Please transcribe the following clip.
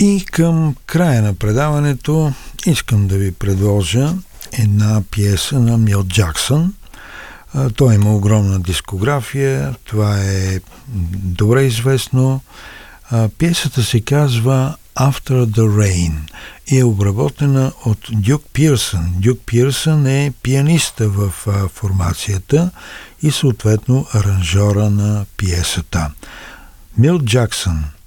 И към края на предаването искам да ви предложа една пиеса на Мил Джаксън. Той има огромна дискография, това е добре известно. Пиесата се казва After the Rain и е обработена от Дюк Пирсън. Дюк Пирсън е пианиста в формацията и съответно аранжора на пиесата. Мил Джаксън,